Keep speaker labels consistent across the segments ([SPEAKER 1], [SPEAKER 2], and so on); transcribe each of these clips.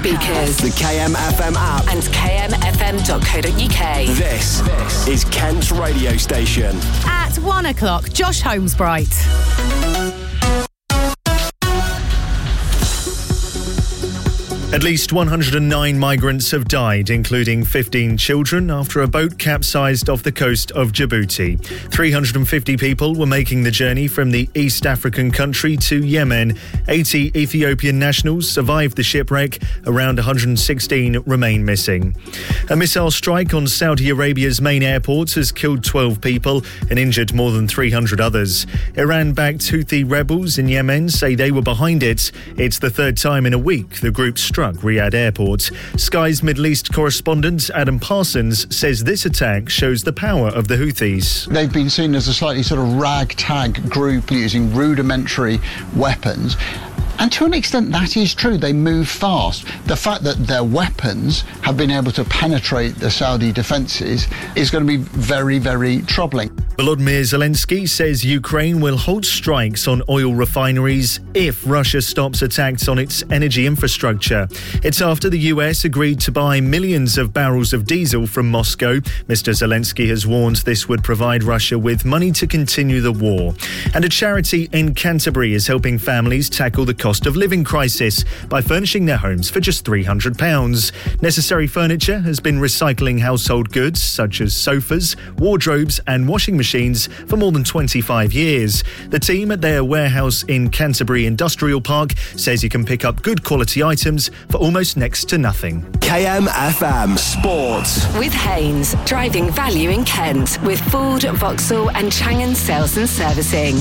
[SPEAKER 1] speakers,
[SPEAKER 2] the KM FM app,
[SPEAKER 1] and kmfm.co.uk.
[SPEAKER 2] This is Kent's radio station.
[SPEAKER 3] At 1 o'clock, Josh Holmesbright.
[SPEAKER 4] At least 109 migrants have died, including 15 children, after a boat capsized off the coast of Djibouti. 350 people were making the journey from the East African country to Yemen. 80 Ethiopian nationals survived the shipwreck. Around 116 remain missing. A missile strike on Saudi Arabia's main airport has killed 12 people and injured more than 300 others. Iran-backed Houthi rebels in Yemen say they were behind it. It's the third time in a week the group struck Riyadh Airport. Sky's Middle East correspondent Adam Parsons says this attack shows the power of the Houthis.
[SPEAKER 5] They've been seen as a slightly sort of ragtag group using rudimentary weapons. And to an extent, that is true. They move fast. The fact that their weapons have been able to penetrate the Saudi defences is going to be very, very troubling.
[SPEAKER 4] Volodymyr Zelensky says Ukraine will halt strikes on oil refineries if Russia stops attacks on its energy infrastructure. It's after the US agreed to buy millions of barrels of diesel from Moscow. Mr. Zelensky has warned this would provide Russia with money to continue the war. And a charity in Canterbury is helping families tackle the cost of living crisis by furnishing their homes for just £300. Necessary Furniture has been recycling household goods such as sofas, wardrobes and washing machines for more than 25 years. The team at their warehouse in Canterbury Industrial Park says you can pick up good quality items for almost next to nothing.
[SPEAKER 2] KM FM Sports.
[SPEAKER 1] With Haynes, driving value in Kent with Ford, Vauxhall and Changan Sales and Servicing.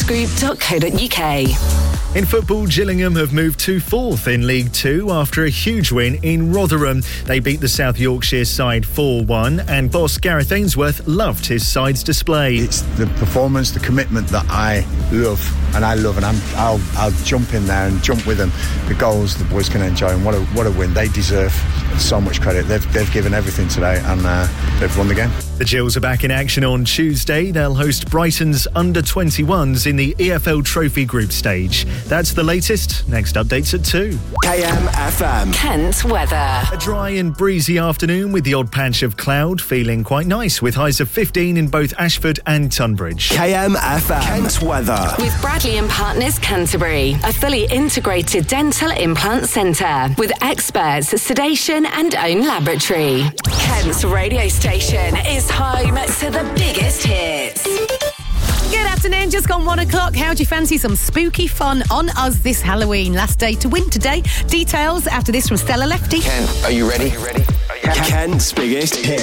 [SPEAKER 1] HaynesGroup.co.uk.
[SPEAKER 4] In football, Gillingham have moved to fourth in League Two after a huge win in Rotherham. They beat the South Yorkshire side 4-1 and boss Gareth Ainsworth loved his side's display.
[SPEAKER 6] It's the performance, the commitment that I love, and I'll jump in there and jump with them. The goals the boys can enjoy, and what a win. They deserve so much credit. They've given everything today, and they've won the game.
[SPEAKER 4] The Gills are back in action on Tuesday. They'll host Brighton's under-21s in the EFL Trophy group stage. That's the latest. Next update's at 2.
[SPEAKER 2] KM FM.
[SPEAKER 1] Kent weather.
[SPEAKER 4] A dry and breezy afternoon with the odd patch of cloud, feeling quite nice with highs of 15 in both Ashford and Tunbridge.
[SPEAKER 2] KM FM. Kent weather.
[SPEAKER 1] With Bradley and Partners Canterbury, a fully integrated dental implant centre with experts, sedation and own laboratory. Kent's radio station is home to the biggest hits.
[SPEAKER 3] Good afternoon, just gone 1 o'clock. How do you fancy some spooky fun on us this Halloween? Last day to win today. Details after this from Stella Lefty.
[SPEAKER 2] Kent, are you ready? Kent's biggest hit.